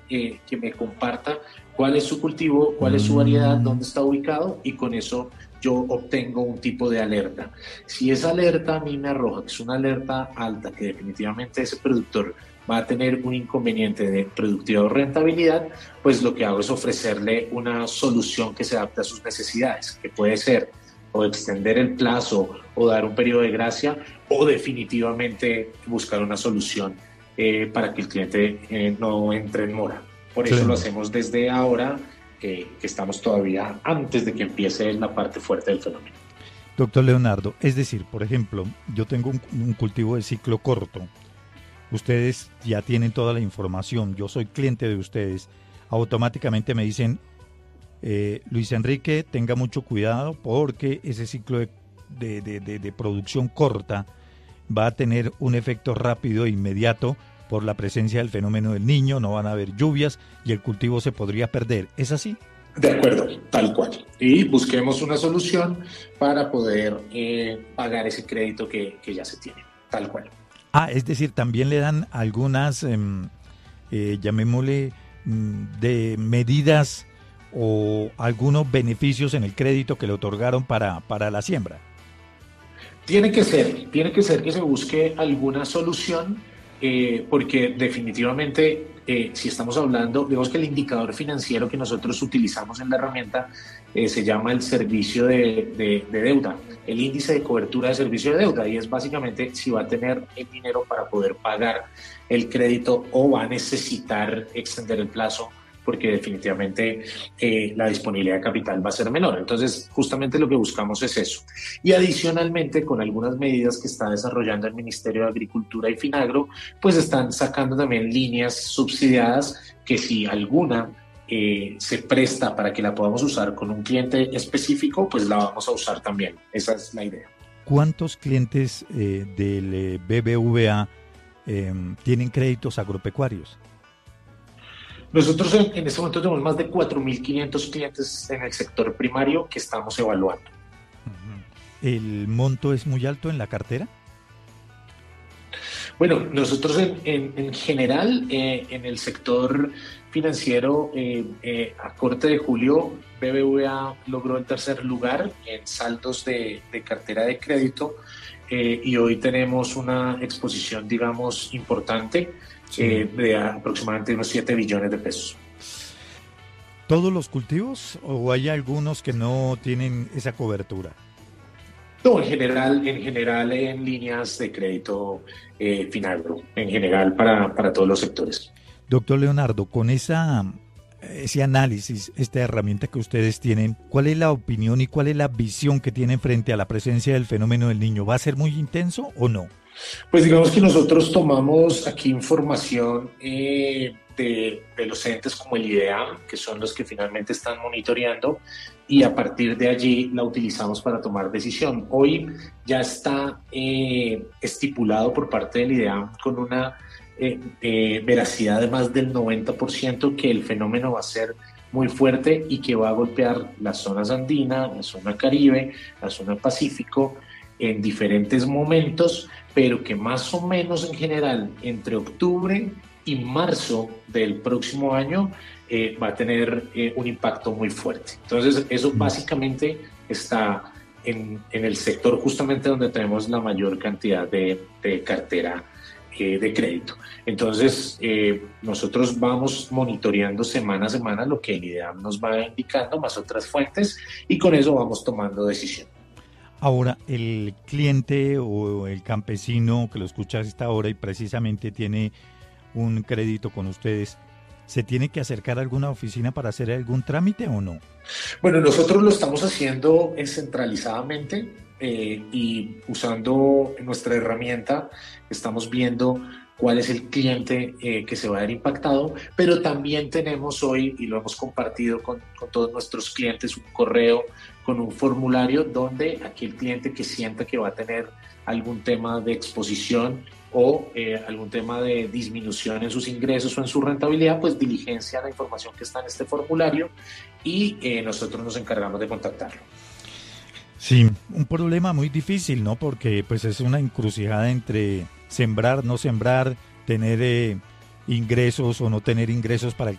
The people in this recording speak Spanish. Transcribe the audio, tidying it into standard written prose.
que me comparta cuál es su cultivo, cuál es su variedad, dónde está ubicado, y con eso yo obtengo un tipo de alerta. Si esa alerta a mí me arroja que es una alerta alta, que definitivamente ese productor va a tener un inconveniente de productividad o rentabilidad, pues lo que hago es ofrecerle una solución que se adapte a sus necesidades, que puede ser o extender el plazo o dar un periodo de gracia, o definitivamente buscar una solución para que el cliente no entre en mora. Por eso lo Claro. hacemos desde ahora, que estamos todavía antes de que empiece la parte fuerte del fenómeno. Doctor Leonardo, es decir, por ejemplo, yo tengo un cultivo de ciclo corto. Ustedes ya tienen toda la información, yo soy cliente de ustedes. Automáticamente me dicen, Luis Enrique, tenga mucho cuidado porque ese ciclo de producción corta va a tener un efecto rápido e inmediato por la presencia del fenómeno del Niño, no van a haber lluvias y el cultivo se podría perder. ¿Es así? De acuerdo, tal cual. Y busquemos una solución para poder pagar ese crédito que ya se tiene, tal cual. Ah, es decir, también le dan algunas, llamémosle, de medidas o algunos beneficios en el crédito que le otorgaron para la siembra. Tiene que ser que se busque alguna solución, porque definitivamente, si estamos hablando, digamos que el indicador financiero que nosotros utilizamos en la herramienta se llama el servicio de deuda, el índice de cobertura de servicio de deuda, y es básicamente si va a tener el dinero para poder pagar el crédito o va a necesitar extender el plazo, porque definitivamente la disponibilidad de capital va a ser menor. Entonces, justamente lo que buscamos es eso. Y adicionalmente, con algunas medidas que está desarrollando el Ministerio de Agricultura y Finagro, pues están sacando también líneas subsidiadas que, si alguna se presta para que la podamos usar con un cliente específico, pues la vamos a usar también. Esa es la idea. ¿Cuántos clientes del BBVA tienen créditos agropecuarios? Nosotros en este momento tenemos más de 4.500 clientes en el sector primario que estamos evaluando. ¿El monto es muy alto en la cartera? Bueno, nosotros en general, en el sector financiero, a corte de julio, BBVA logró el tercer lugar en saldos de cartera de crédito, y hoy tenemos una exposición, digamos, importante, de aproximadamente unos 7 billones de pesos. ¿Todos los cultivos o hay algunos que no tienen esa cobertura? No, en general en líneas de crédito Finagro, en general para todos los sectores. Doctor Leonardo, con ese análisis, esta herramienta que ustedes tienen, ¿cuál es la opinión y cuál es la visión que tienen frente a la presencia del fenómeno del Niño? ¿Va a ser muy intenso o no? Pues digamos que nosotros tomamos aquí información de los entes como el IDEAM, que son los que finalmente están monitoreando, y a partir de allí la utilizamos para tomar decisión. Hoy ya está estipulado por parte del IDEAM con una veracidad de más del 90% que el fenómeno va a ser muy fuerte y que va a golpear las zonas andinas, la zona Caribe, la zona Pacífico en diferentes momentos, pero que más o menos en general entre octubre y marzo del próximo año va a tener un impacto muy fuerte. Entonces eso básicamente está en el sector justamente donde tenemos la mayor cantidad de cartera de crédito. Entonces nosotros vamos monitoreando semana a semana lo que el IDEAM nos va indicando, más otras fuentes, y con eso vamos tomando decisión. Ahora, el cliente o el campesino que lo escucha a esta hora y precisamente tiene un crédito con ustedes, ¿se tiene que acercar a alguna oficina para hacer algún trámite o no? Bueno, nosotros lo estamos haciendo centralizadamente, y usando nuestra herramienta estamos viendo cuál es el cliente que se va a ver impactado, pero también tenemos hoy, y lo hemos compartido con todos nuestros clientes, un correo con un formulario donde aquel cliente que sienta que va a tener algún tema de exposición o algún tema de disminución en sus ingresos o en su rentabilidad, pues diligencia la información que está en este formulario y nosotros nos encargamos de contactarlo. Sí, un problema muy difícil, ¿no? Porque pues es una encrucijada entre sembrar, no sembrar, tener ingresos o no tener ingresos para el